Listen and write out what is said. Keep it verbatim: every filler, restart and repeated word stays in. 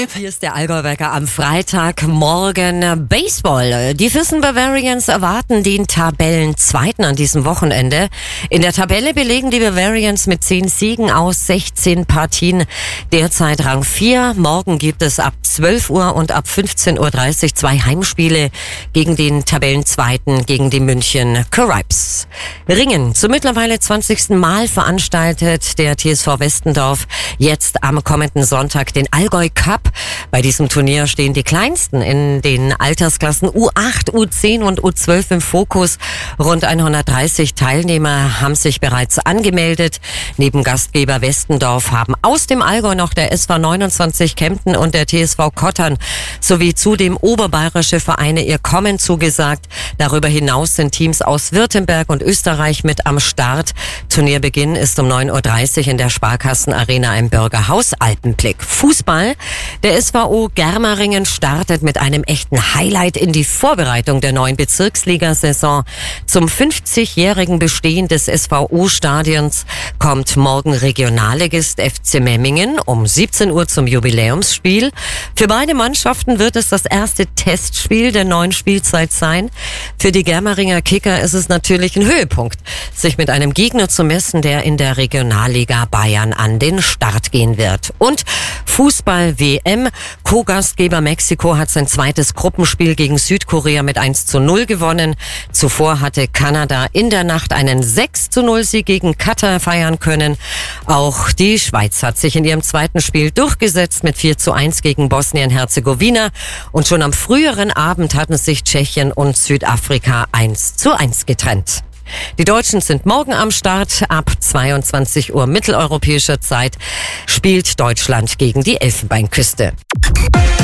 Philipp. Hier ist der Allgäuwecker am Freitagmorgen. Baseball. Die Füssen Bavarians erwarten den Tabellenzweiten an diesem Wochenende. In der Tabelle belegen die Bavarians mit zehn Siegen aus sechzehn Partien derzeit Rang vier. Morgen gibt es ab zwölf Uhr und ab fünfzehn Uhr dreißig zwei Heimspiele gegen den Tabellenzweiten, gegen die München Caribes. Ringen. Zum mittlerweile zwanzigsten Mal veranstaltet der T S V Westendorf jetzt am kommenden Sonntag den Allgäu Cup. Bei diesem Turnier stehen die Kleinsten in den Altersklassen U acht, U zehn und U zwölf im Fokus. Rund hundertdreißig Teilnehmer haben sich bereits angemeldet. Neben Gastgeber Westendorf haben aus dem Allgäu noch der S V neunundzwanzig Kempten und der T S V Kottern sowie zudem oberbayerische Vereine ihr Kommen zugesagt. Darüber hinaus sind Teams aus Württemberg und Österreich mit am Start. Turnierbeginn ist um neun Uhr dreißig in der Sparkassenarena im Bürgerhaus Alpenblick. Fußball. Der S V O Germeringen startet mit einem echten Highlight in die Vorbereitung der neuen Bezirksligasaison. Zum fünfzigjährigen Bestehen des S V O-Stadions kommt morgen Regionalligist F C Memmingen um siebzehn Uhr zum Jubiläumsspiel. Für beide Mannschaften wird es das erste Testspiel der neuen Spielzeit sein. Für die Germeringer Kicker ist es natürlich ein Höhepunkt, sich mit einem Gegner zu messen, der in der Regionalliga Bayern an den Start gehen wird. Und Fußball-W M. Co-Gastgeber Mexiko hat sein zweites Gruppenspiel gegen Südkorea mit eins zu null gewonnen. Zuvor hatte Kanada in der Nacht einen sechs zu null Sieg gegen Katar feiern können. Auch die Schweiz hat sich in ihrem zweiten Spiel durchgesetzt mit vier zu eins gegen Bosnien-Herzegowina. Und schon am früheren Abend hatten sich Tschechien und Südafrika eins zu eins getrennt. Die Deutschen sind morgen am Start. Ab zweiundzwanzig Uhr mitteleuropäischer Zeit spielt Deutschland gegen die Elfenbeinküste.